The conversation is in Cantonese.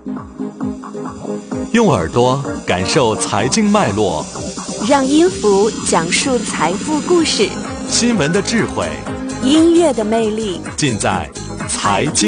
用耳朵感受财经脉络， 让音符讲述财富故事， 新闻的智慧， 音乐的魅力， 尽在财经